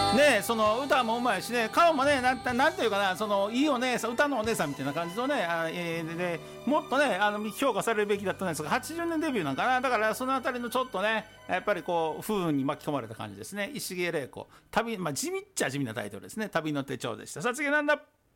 ね、その歌もうまいしね、顔もね、なんていうかな、そのいいお姉さん、歌のお姉さんみたいな感じのね、でもっとね、評価されるべきだったんですが、80年デビューなんかな、だからそのあたりのちょっとね、やっぱりこう、不運に巻き込まれた感じですね。石毛玲子、旅、地味っちゃ地味なタイトルですね、旅の手帳でした。さあ次なんだ。